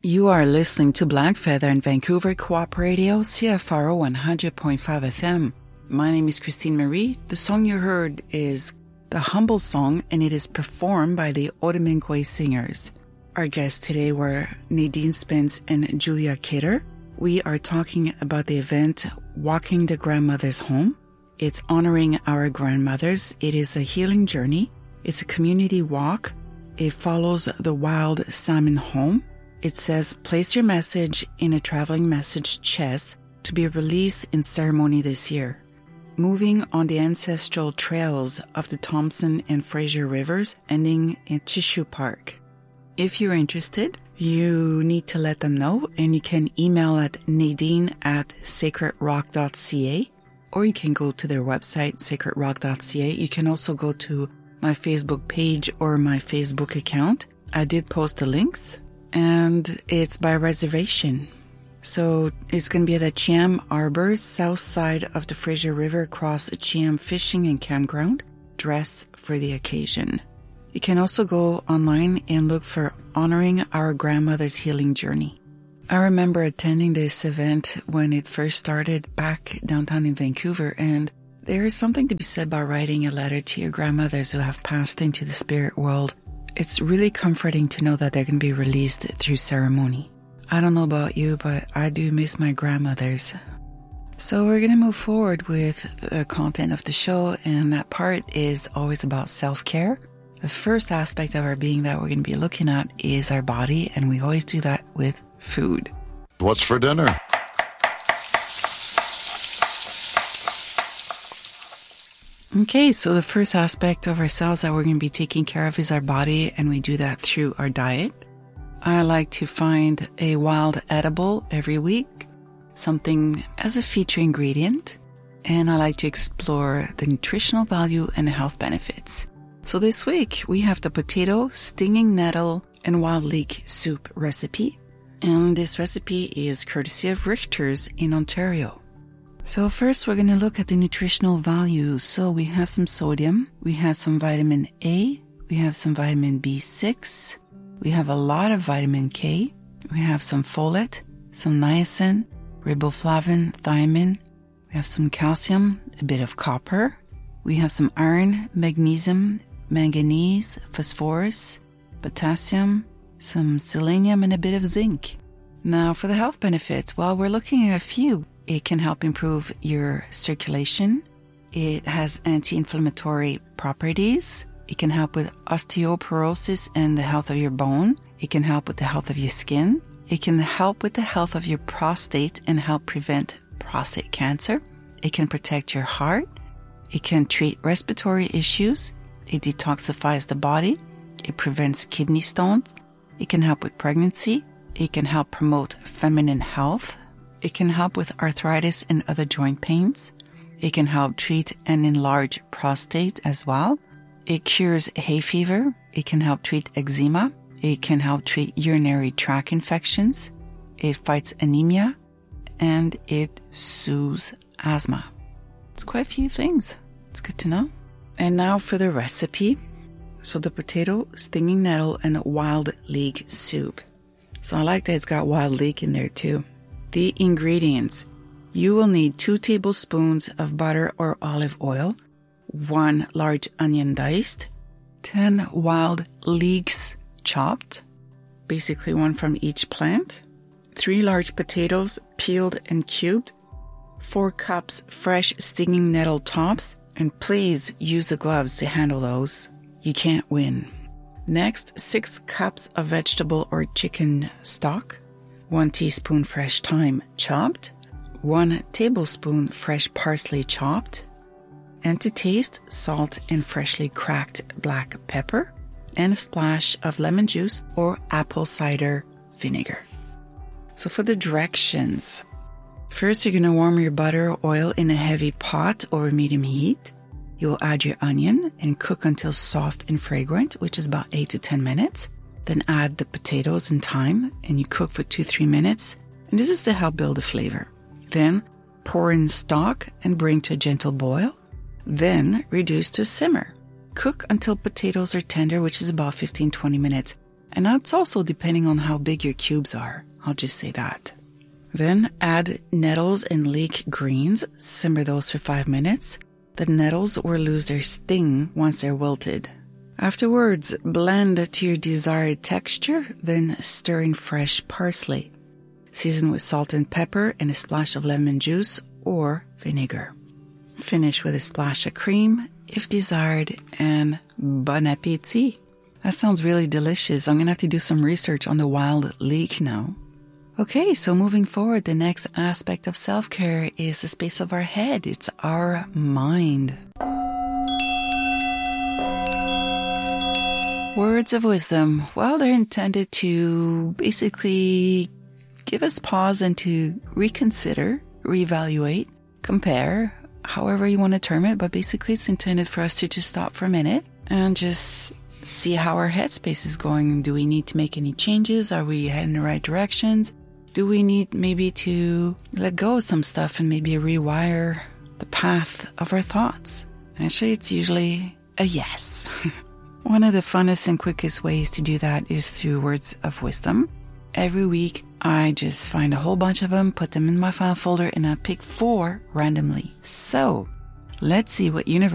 You are listening to Black Feather in Vancouver Co-op Radio, CFRO 100.5 FM. My name is Christine Marie. The song you heard is The Humble Song, and it is performed by the Otaminkway Singers. Our guests today were Nadine Spence and Julia Kidder. We are talking about the event Walking the Grandmother's Home. It's honoring our grandmothers. It is a healing journey. It's a community walk. It follows the Wild Salmon Home. It says, place your message in a traveling message chest to be released in ceremony this year. Moving on the ancestral trails of the Thompson and Fraser Rivers, ending in Tissue Park. If you're interested, you need to let them know, and you can email at nadine@sacredrock.ca, or you can go to their website, sacredrock.ca. You can also go to my Facebook page or my Facebook account. I did post the links. And it's by reservation. So it's going to be at the Chiam Arbor, south side of the Fraser River, across the Chiam Fishing and Campground, dress for the occasion. You can also go online and look for Honoring Our Grandmother's Healing Journey. I remember attending this event when it first started back downtown in Vancouver, and there is something to be said about writing a letter to your grandmothers who have passed into the spirit world. It's really comforting to know that they're going to be released through ceremony. I don't know about you, but I do miss my grandmothers. So we're going to move forward with the content of the show, and that part is always about self-care. The first aspect of our being that we're going to be looking at is our body, and we always do that with food. What's for dinner? Okay, so the first aspect of ourselves that we're going to be taking care of is our body, and we do that through our diet. I like to find a wild edible every week, something as a feature ingredient, and I like to explore the nutritional value and the health benefits. So this week, we have the potato, stinging nettle, and wild leek soup recipe, and this recipe is courtesy of Richter's in Ontario. So first we're going to look at the nutritional value. So we have some sodium, we have some vitamin A, we have some vitamin B6, we have a lot of vitamin K, we have some folate, some niacin, riboflavin, thiamine, we have some calcium, a bit of copper, we have some iron, magnesium, manganese, phosphorus, potassium, some selenium, and a bit of zinc. Now for the health benefits, well, we're looking at a few. It can help improve your circulation. It has anti-inflammatory properties. It can help with osteoporosis and the health of your bone. It can help with the health of your skin. It can help with the health of your prostate and help prevent prostate cancer. It can protect your heart. It can treat respiratory issues. It detoxifies the body. It prevents kidney stones. It can help with pregnancy. It can help promote feminine health. It can help with arthritis and other joint pains. It can help treat and enlarge prostate as well. It cures hay fever. It can help treat eczema. It can help treat urinary tract infections. It fights anemia. And it soothes asthma. It's quite a few things. It's good to know. And now for the recipe. So the potato, stinging nettle, and wild leek soup. So I like that it's got wild leek in there too. The ingredients. You will need 2 tablespoons of butter or olive oil, 1 large onion diced, 10 wild leeks chopped, basically 1 from each plant, 3 large potatoes peeled and cubed, 4 cups fresh stinging nettle tops, and please use the gloves to handle those. You can't win. Next, 6 cups of vegetable or chicken stock, 1 teaspoon fresh thyme chopped, 1 tablespoon fresh parsley chopped, and to taste, salt and freshly cracked black pepper, and a splash of lemon juice or apple cider vinegar. So for the directions, first you're going to warm your butter or oil in a heavy pot over medium heat. You'll add your onion and cook until soft and fragrant, which is about 8 to 10 minutes. Then add the potatoes and thyme, and you cook for 2-3 minutes. And this is to help build the flavor. Then pour in stock and bring to a gentle boil. Then reduce to simmer. Cook until potatoes are tender, which is about 15-20 minutes. And that's also depending on how big your cubes are. I'll just say that. Then add nettles and leek greens. Simmer those for 5 minutes. The nettles will lose their sting once they're wilted. Afterwards, blend to your desired texture, then stir in fresh parsley. Season with salt and pepper and a splash of lemon juice or vinegar. Finish with a splash of cream, if desired, and bon appétit. That sounds really delicious. I'm going to have to do some research on the wild leek now. Okay, so moving forward, the next aspect of self-care is the space of our head. It's our mind. Words of wisdom, well, they're intended to basically give us pause and to reconsider, reevaluate, compare, however you want to term it. But basically, it's intended for us to just stop for a minute and just see how our headspace is going. Do we need to make any changes? Are we heading in the right directions? Do we need maybe to let go of some stuff and maybe rewire the path of our thoughts? Actually, it's usually a yes. One of the funnest and quickest ways to do that is through words of wisdom. Every week, I just find a whole bunch of them, put them in my file folder, and I pick 4 randomly. So, let's see what universe